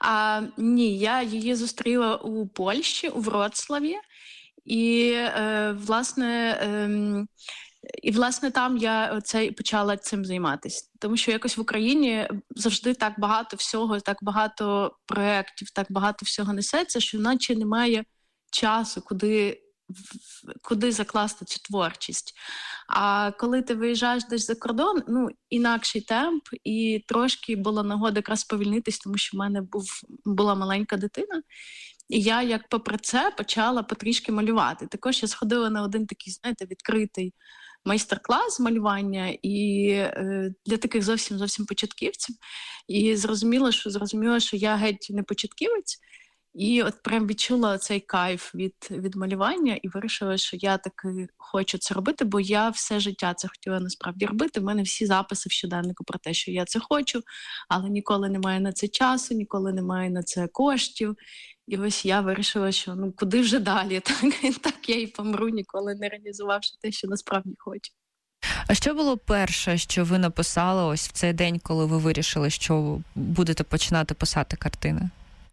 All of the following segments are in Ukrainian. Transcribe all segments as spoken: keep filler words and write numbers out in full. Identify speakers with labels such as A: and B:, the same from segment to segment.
A: А, ні, я її зустріла у Польщі, у Вроцлаві. І, е, власне, ем, і, власне, там я оце і почала цим займатися. Тому що якось в Україні завжди так багато всього, так багато проєктів, так багато всього несеться, що наче немає часу, куди, куди закласти цю творчість. А коли ти виїжджаєш десь за кордон, ну, інакший темп, і трошки була нагода якраз повільнитись, тому що в мене був, була маленька дитина. І я, як попри це, почала потрішки малювати. Також я сходила на один такий, знаєте, відкритий майстер-клас малювання і е, для таких зовсім зовсім початківців. І зрозуміла, що зрозуміла, що я геть не початківець. І от прям відчула цей кайф від, від малювання і вирішила, що я таки хочу це робити, бо я все життя це хотіла насправді робити. У мене всі записи в щоденнику про те, що я це хочу, але ніколи немає на це часу, ніколи немає на це коштів. І ось я вирішила, що ну куди вже далі, так, так я і помру, ніколи не реалізувавши те, що насправді хочу.
B: А що було перше, що ви написали ось в цей день, коли ви вирішили, що будете починати писати картини?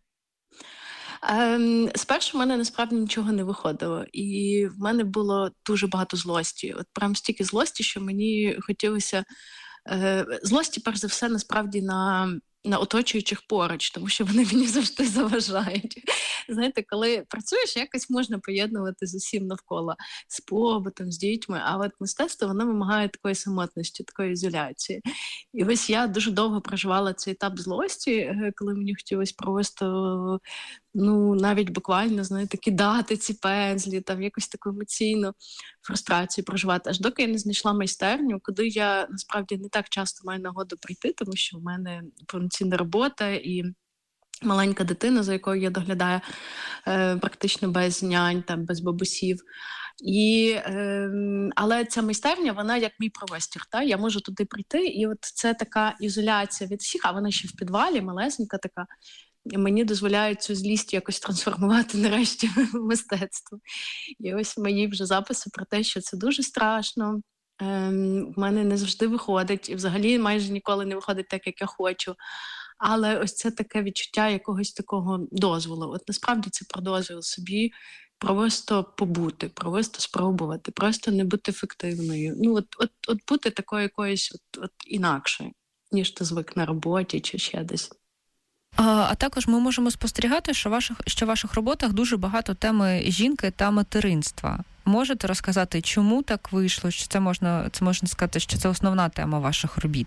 A: Ем, спершу в мене насправді нічого не виходило, і в мене було дуже багато злості. От прям стільки злості, що мені хотілося е, злості, перш за все, насправді на, на оточуючих поруч, тому що вони мені завжди заважають. Знаєте, коли працюєш, якось можна поєднувати з усім навколо, з побутом, з дітьми, а от мистецтво, воно вимагає такої самотності, такої ізоляції. І ось я дуже довго проживала цей етап злості, коли мені хотілося просто, ну, навіть буквально, знаєте, кидати ці пензлі, там якусь таку емоційну фрустрацію проживати. Аж доки я не знайшла майстерню, куди я, насправді, не так часто маю нагоду прийти, тому що в мене повноцінна робота і маленька дитина, за якою я доглядаю е, практично без нянь, там, без бабусів. І, е, але ця майстерня, вона як мій простір. Та? Я можу туди прийти, і от це така ізоляція від всіх, а вона ще в підвалі, малесенька така. І мені дозволяє цю злість якось трансформувати нарешті в мистецтво. І ось мої вже записи про те, що це дуже страшно. Ем, в мене не завжди виходить, і взагалі майже ніколи не виходить так, як я хочу. Але ось це таке відчуття якогось такого дозволу. От насправді це про дозвіл собі просто побути, просто спробувати, просто не бути ефективною. Ну от, от, от бути такою якоюсь от, от інакшою, ніж ти звик на роботі чи ще десь.
B: А, а також ми можемо спостерігати, що в ваших, що в ваших роботах дуже багато теми жінки та материнства. Можете розказати, чому так вийшло? Що це можна, це можна сказати, що це основна тема ваших робіт?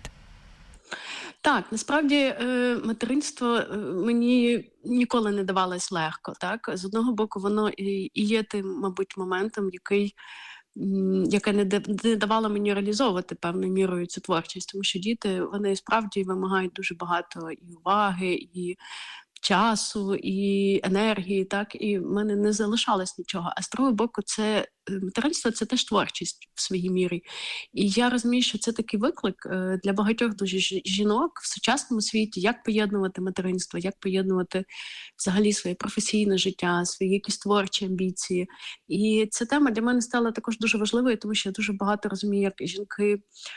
A: Так, насправді материнство мені ніколи не давалось легко. Так? З одного боку, воно і є тим, мабуть, моментом, який, яке не давало мені реалізовувати певною мірою цю творчість, тому що діти, вони справді вимагають дуже багато і уваги, і часу, і енергії, так, і в мене не залишалось нічого. А з другого боку, це материнство – це теж творчість в своїй мірі. І я розумію, що це такий виклик для багатьох дуже жінок в сучасному світі, як поєднувати материнство, як поєднувати взагалі своє професійне життя, свої якісь творчі амбіції. І ця тема для мене стала також дуже важливою, тому що я дуже багато розумію, як жінки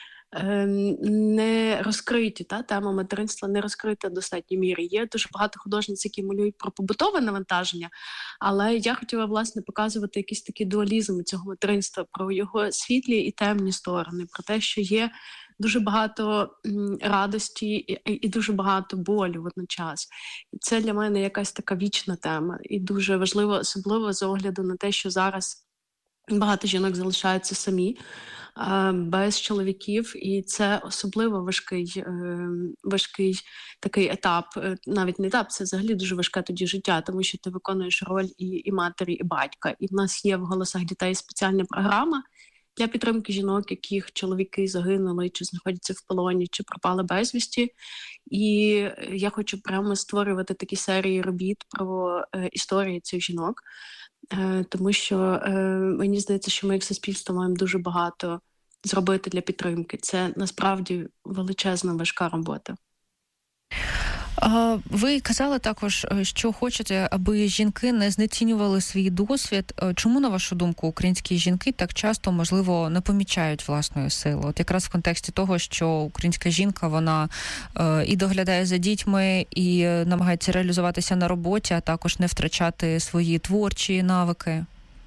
A: не розкриті, та тема материнства не розкрита в достатній мірі. Є дуже багато художниць, які малюють про побутове навантаження, але я хотіла, власне, показувати якийсь такий дуалізм цього материнства, про його світлі і темні сторони, про те, що є дуже багато радості і, і дуже багато болю водночас. І це для мене якась така вічна тема. І дуже важливо, особливо з огляду на те, що зараз багато жінок залишаються самі, без чоловіків, і це особливо важкий, важкий такий етап, навіть не етап, це взагалі дуже важке тоді життя, тому що ти виконуєш роль і, і матері, і батька. І в нас є в «Голосах дітей» спеціальна програма для підтримки жінок, яких чоловіки загинули, чи знаходяться в полоні, чи пропали безвісті. І я хочу прямо створювати такі серії робіт про е, історії цих жінок, е, тому що е, мені здається, що ми як суспільство маємо дуже багато зробити для підтримки. Це насправді величезна, важка робота.
B: Ви казали також, що хочете, аби жінки не знецінювали свій досвід. Чому, на вашу думку, українські жінки так часто, можливо, не помічають власної сили? От якраз в контексті того, що українська жінка, вона і доглядає за дітьми, і намагається реалізуватися на роботі, а також не втрачати свої творчі навики.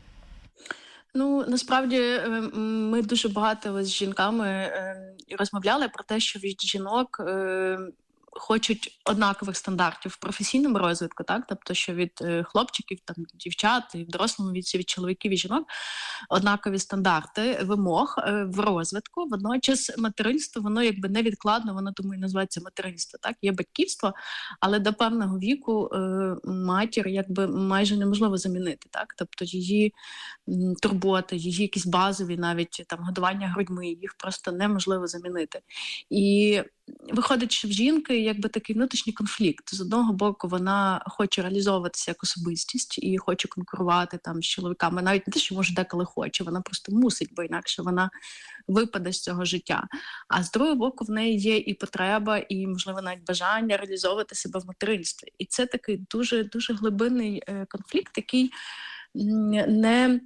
A: Ну, насправді, ми дуже багато з жінками розмовляли про те, що від жінок хочуть однакових стандартів в професійному розвитку, так, тобто, що від е, хлопчиків, там, дівчат, і в дорослому віці, від чоловіків і жінок однакові стандарти вимог е, в розвитку. Водночас материнство, воно якби невідкладно, воно тому і називається материнство, так, є батьківство, але до певного віку е, матір якби майже неможливо замінити, так, тобто її м, турботи, її якісь базові навіть там годування грудьми, їх просто неможливо замінити. І виходить, що в жінки якби такий внутрішній конфлікт. З одного боку, вона хоче реалізовуватися як особистість і хоче конкурувати там з чоловіками. Навіть не те, що може деколи хоче, вона просто мусить, бо інакше вона випаде з цього життя. А з другого боку, в неї є і потреба, і, можливо, навіть бажання реалізовувати себе в материнстві. І це такий дуже, дуже глибинний е, конфлікт, який не...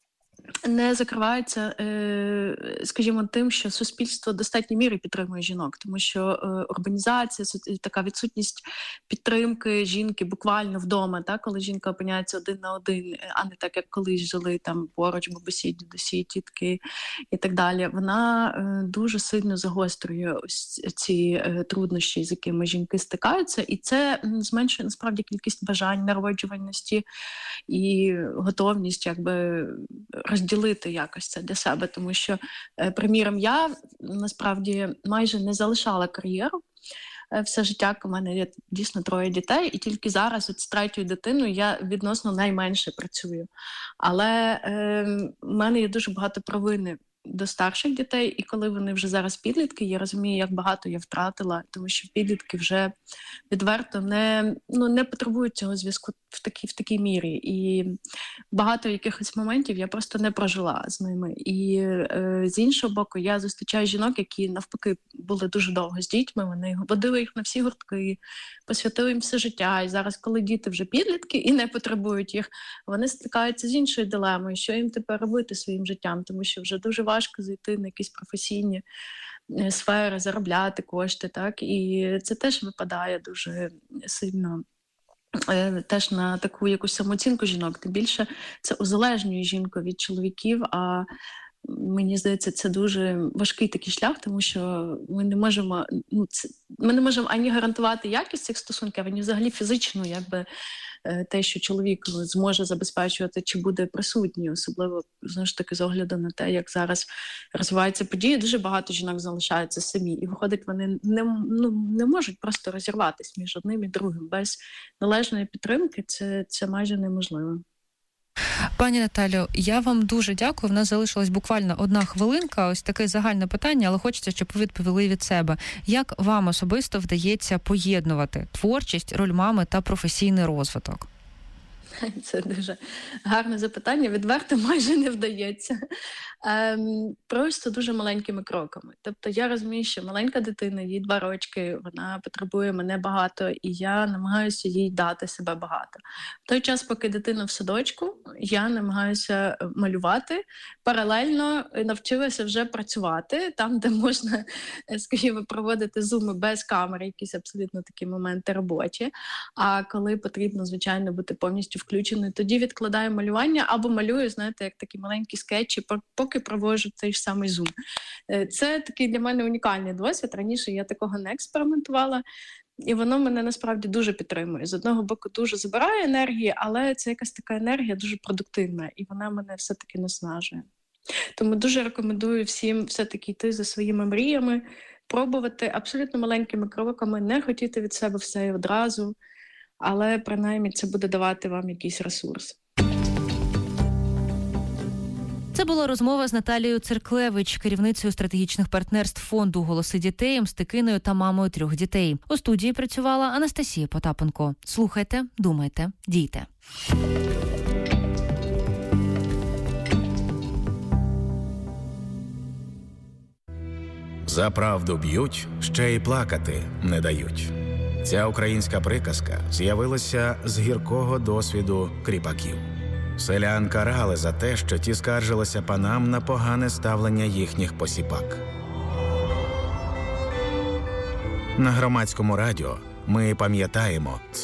A: не закривається, скажімо, тим, що суспільство в достатній мірі підтримує жінок, тому що урбанізація, така відсутність підтримки жінки буквально вдома, так, коли жінка опиняється один на один, а не так, як колись жили там поруч бабусі, дідусі, тітки і так далі, вона дуже сильно загострює ось ці труднощі, з якими жінки стикаються, і це зменшує насправді кількість бажань, народжувальності і готовність якби розділити якось це для себе, тому що, приміром, я насправді майже не залишала кар'єру все життя. У мене є дійсно троє дітей, і тільки зараз от з третьою дитиною я відносно найменше працюю. Але е, в мене є дуже багато провини до старших дітей, і коли вони вже зараз підлітки, я розумію, як багато я втратила, тому що підлітки вже відверто не, ну, не потребують цього зв'язку в такій, в такій мірі. І багато якихось моментів я просто не прожила з ними. І е, з іншого боку, я зустрічаю жінок, які навпаки були дуже довго з дітьми, вони водили їх на всі гуртки, посвятили їм все життя. І зараз, коли діти вже підлітки і не потребують їх, вони стикаються з іншою дилемою, що їм тепер робити своїм життям, тому що вже дуже важко зайти на якісь професійні сфери, заробляти кошти, так, і це теж випадає дуже сильно теж на таку якусь самооцінку жінок. Тим більше це узалежнює жінку від чоловіків, а мені здається, це дуже важкий такий шлях, тому що ми не можемо, ну, це, ми не можемо ані гарантувати якість цих стосунків, ані взагалі фізично, якби те, що чоловік зможе забезпечувати, чи буде присутній, особливо, знову ж таки, з огляду на те, як зараз розвиваються події, дуже багато жінок залишаються самі. І, виходить, вони не, ну, не можуть просто розірватися між одним і другим. Без належної підтримки це, це майже неможливо.
B: Пані Наталю, я вам дуже дякую. В нас залишилась буквально одна хвилинка. Ось таке загальне питання, але хочеться, щоб ви відповіли від себе. Як вам особисто вдається поєднувати творчість, роль мами та професійний розвиток?
A: Це дуже гарне запитання. Відверто майже не вдається. Ем, просто дуже маленькими кроками. Тобто я розумію, що маленька дитина, їй два рочки, вона потребує мене багато, і я намагаюся їй дати себе багато. В той час, поки дитина в садочку, я намагаюся малювати. Паралельно навчилася вже працювати, там, де можна, скажімо, проводити зуми без камери, якісь абсолютно такі моменти робочі. А коли потрібно, звичайно, бути повністю включеною, тоді відкладаю малювання або малюю, знаєте, як такі маленькі скетчі, поки проводжу цей ж самий зум. Це такий для мене унікальний досвід. Раніше я такого не експериментувала, і воно мене насправді дуже підтримує. З одного боку дуже забирає енергії, але це якась така енергія дуже продуктивна, і вона мене все-таки наснажує. Тому дуже рекомендую всім все-таки йти за своїми мріями, пробувати абсолютно маленькими кроками, не хотіти від себе все і одразу, але принаймні це буде давати вам якийсь ресурс.
B: Це була розмова з Наталією Церклевич, керівницею стратегічних партнерств фонду «Голоси дітей», мстикиною та мамою трьох дітей. У студії працювала Анастасія Потапенко. Слухайте, думайте, дійте.
C: За правду б'ють, ще й плакати не дають. Ця українська приказка з'явилася з гіркого досвіду кріпаків. Селян карали за те, що ті скаржилися панам на погане ставлення їхніх посіпак. На громадському радіо ми пам'ятаємо